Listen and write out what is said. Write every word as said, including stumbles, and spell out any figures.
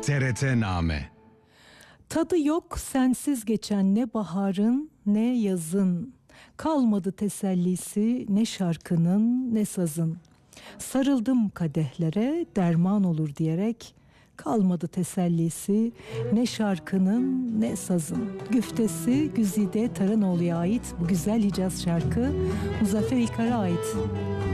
T R T Name. Tadı yok sensiz geçen ne baharın ne yazın. Kalmadı tesellisi ne şarkının ne sazın. Sarıldım kadehlere derman olur diyerek. Kalmadı tesellisi ne şarkının ne sazın. Güftesi Güzide Taranoğlu'ya ait bu güzel Hicaz şarkı Muzaffer İlkar'a ait.